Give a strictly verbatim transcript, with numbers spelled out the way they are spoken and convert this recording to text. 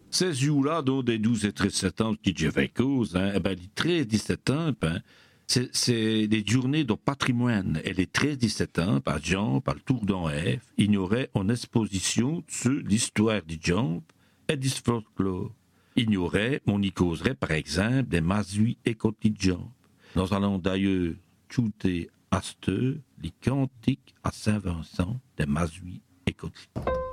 Ces jours-là, donc des douze et treize septembre, qui j'avais cause, hein, eh ben, les treize dix-sept septembre, hein, c'est, c'est des journées de patrimoine. Et les treize dix-sept septembre, par Jean, par le Tour d'en F, il y aurait une exposition sur l'histoire du Jean et du folklore. Il y aurait, on y causerait, par exemple, des mazouilles et quotidiens. Nous allons d'ailleurs chuter à ce les cantiques à Saint-Vincent des mazouilles et quotidiens.